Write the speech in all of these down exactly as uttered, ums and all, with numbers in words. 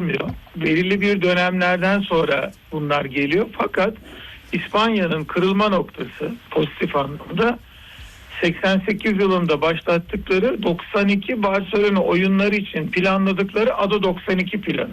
olmuyor. Belirli bir dönemlerden sonra bunlar geliyor. Fakat İspanya'nın kırılma noktası pozitif anlamda seksen sekiz yılında başlattıkları doksan iki Barcelona oyunları için planladıkları Ada doksan iki planı.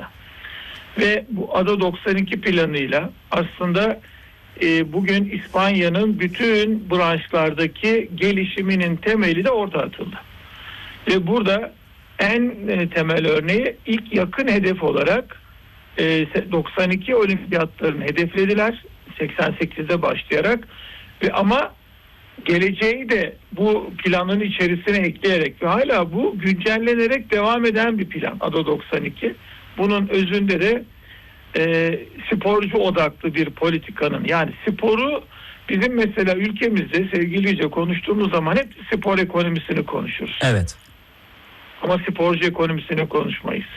Ve bu Ada doksan iki planıyla aslında e, bugün İspanya'nın bütün branşlardaki gelişiminin temeli de orada atıldı. Ve burada en e, temel örneği ilk yakın hedef olarak e, doksan iki olimpiyatlarını hedeflediler seksen sekizde başlayarak ve ama geleceği de bu planın içerisine ekleyerek ve hala bu güncellenerek devam eden bir plan Ada doksan iki. Bunun özünde de e, sporcu odaklı bir politikanın, yani sporu bizim mesela ülkemizde sevgilice konuştuğumuz zaman hep spor ekonomisini konuşuruz. Evet. Ama sporcu ekonomisini konuşmayız.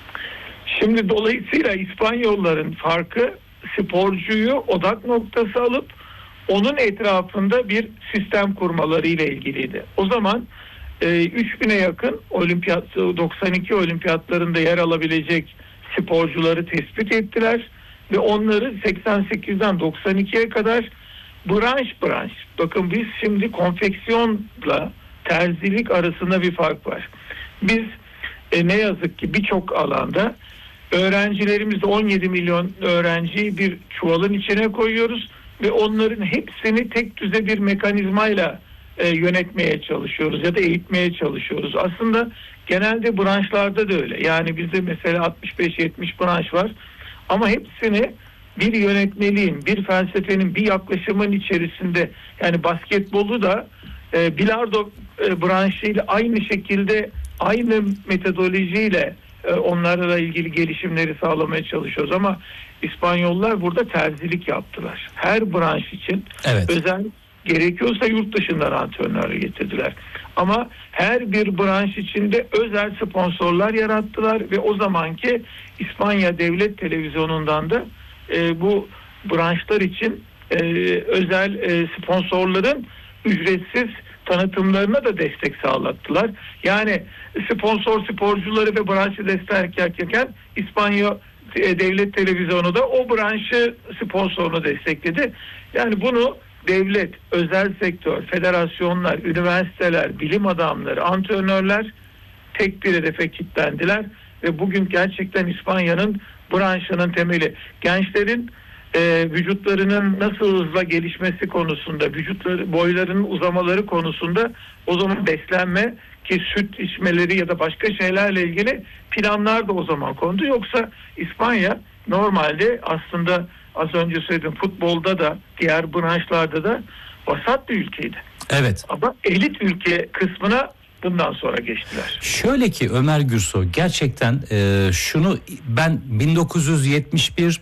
Şimdi dolayısıyla İspanyolların farkı sporcuyu odak noktası alıp onun etrafında bir sistem kurmaları ile ilgiliydi. O zaman e, üç bine yakın olimpiyat, doksan iki olimpiyatlarında yer alabilecek sporcuları tespit ettiler ve onları seksen sekizden doksan ikiye kadar branş branş. Bakın biz şimdi konfeksiyonla terzilik arasında bir fark var. Biz e, ne yazık ki birçok alanda öğrencilerimiz on yedi milyon öğrenciyi bir çuvalın içine koyuyoruz ve onların hepsini tek düze bir mekanizmayla e, yönetmeye çalışıyoruz ya da eğitmeye çalışıyoruz. Aslında genelde branşlarda da öyle. Yani bizde mesela altmış beş yetmiş branş var ama hepsini bir yönetmeliğin, bir felsefenin, bir yaklaşımın içerisinde, yani basketbolu da e, bilardo e, branşıyla aynı şekilde, aynı metodolojiyle e, onlarla ilgili gelişimleri sağlamaya çalışıyoruz ama İspanyollar burada terzilik yaptılar. Her branş için evet. özel, gerekiyorsa yurt dışından antrenörler getirdiler. Ama her bir branş içinde özel sponsorlar yarattılar ve o zamanki İspanya Devlet Televizyonu'ndan da e, bu branşlar için e, özel e, sponsorların ücretsiz tanıtımlarına da destek sağlattılar. Yani sponsor sporcuları ve branşı desteklerken İspanya Devlet Televizyonu da o branşı sponsorunu destekledi. Yani bunu devlet, özel sektör, federasyonlar, üniversiteler, bilim adamları, antrenörler tek bir hedefe kilitlendiler ve bugün gerçekten İspanya'nın branşının temeli, gençlerin e, vücutlarının nasıl hızla gelişmesi konusunda, vücutları boylarının uzamaları konusunda o zaman beslenme, ki süt içmeleri ya da başka şeylerle ilgili planlar da o zaman kondu. Yoksa İspanya normalde aslında az önce söyledim, futbolda da diğer branşlarda da vasat bir ülkeydi. Evet. Ama elit ülke kısmına bundan sonra geçtiler. Şöyle ki Ömer Gürsoy, gerçekten e, şunu ben bin dokuz yüz yetmiş bir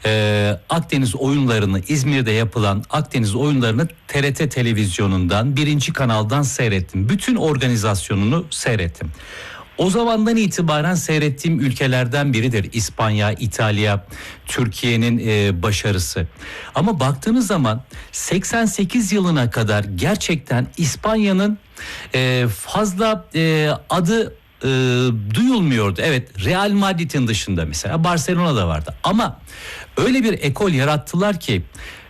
e, Akdeniz oyunlarını, İzmir'de yapılan Akdeniz oyunlarını T R T televizyonundan, birinci kanaldan seyrettim. Bütün organizasyonunu seyrettim. O zamandan itibaren seyrettiğim ülkelerden biridir İspanya, İtalya, Türkiye'nin e, başarısı. Ama baktığınız zaman seksen sekiz yılına kadar gerçekten İspanya'nın e, fazla e, adı e, duyulmuyordu. Evet, Real Madrid'in dışında mesela Barcelona'da vardı. Ama öyle bir ekol yarattılar ki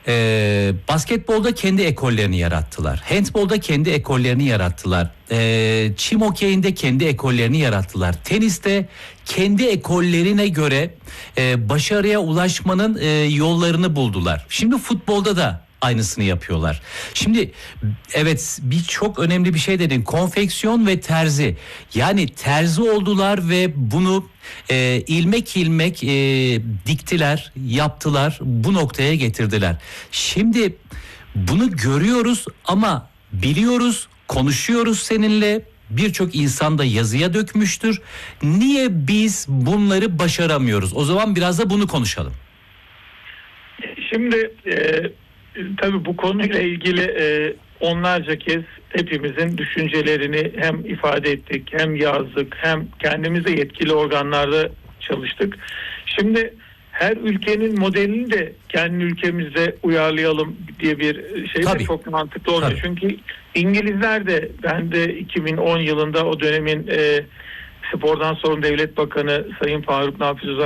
e, basketbolda kendi ekollerini yarattılar. Handbolda kendi ekollerini yarattılar. E, çim okeyinde kendi ekollerini yarattılar. Teniste kendi ekollerine göre e, başarıya ulaşmanın e, yollarını buldular. Şimdi futbolda da aynısını yapıyorlar. Şimdi evet, bir çok önemli bir şey dedin. Konfeksiyon ve terzi. Yani terzi oldular ve bunu e, ilmek ilmek e, diktiler, yaptılar, bu noktaya getirdiler. Şimdi bunu görüyoruz ama biliyoruz, konuşuyoruz seninle. Birçok insan da yazıya dökmüştür. Niye biz bunları başaramıyoruz? O zaman biraz da bunu konuşalım. Şimdi e, tabii bu konuyla ilgili e, onlarca kez hepimizin düşüncelerini hem ifade ettik, hem yazdık, hem kendimize yetkili organlarda çalıştık. Şimdi her ülkenin modelini de kendi ülkemizde uyarlayalım diye bir şey de çok mantıklı oluyor. Tabii. Çünkü İngilizler de, ben de iki bin on yılında o dönemin e, spordan sorumlu devlet bakanı Sayın Faruk Nafiz Uzak